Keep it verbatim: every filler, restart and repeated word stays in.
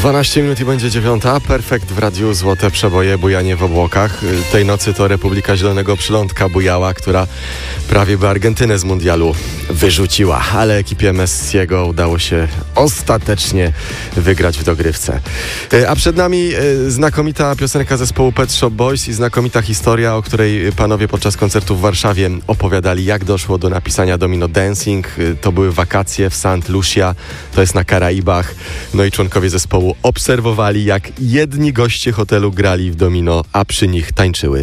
dwanaście minut i będzie dziewiąta. Perfekt w radiu, złote przeboje, bujanie w obłokach. Tej nocy to Republika Zielonego Przylądka bujała, która prawie by Argentynę z mundialu wyrzuciła, ale ekipie Messiego udało się ostatecznie wygrać w dogrywce. A przed nami znakomita piosenka zespołu Pet Shop Boys i znakomita historia, o której panowie podczas koncertu w Warszawie opowiadali, jak doszło do napisania Domino Dancing. To były wakacje w Saint Lucia, to jest na Karaibach. No i członkowie zespołu obserwowali, jak jedni goście hotelu grali w domino, a przy nich tańczyły